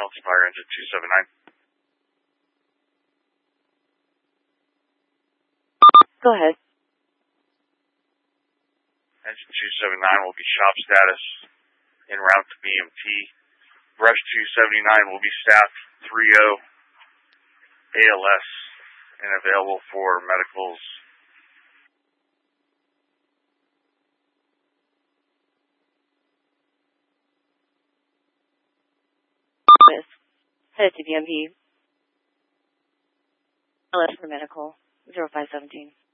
Reynolds, Fire Engine 279. Go ahead. Engine 279 will be shop status en route to BMT. Rush 279 will be staffed 3-0 ALS and available for medicals. Headed to BMP. LS for medical. 0517.